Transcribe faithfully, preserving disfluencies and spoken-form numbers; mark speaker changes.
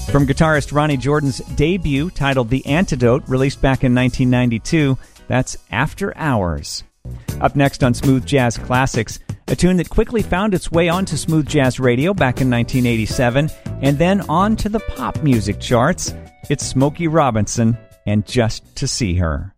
Speaker 1: From guitarist Ronnie Jordan's debut titled The Antidote, released back in nineteen ninety-two, that's After Hours. Up next on Smooth Jazz Classics, a tune that quickly found its way onto Smooth Jazz Radio back in nineteen eighty-seven, and then on to the pop music charts. It's Smokey Robinson and Just to See Her.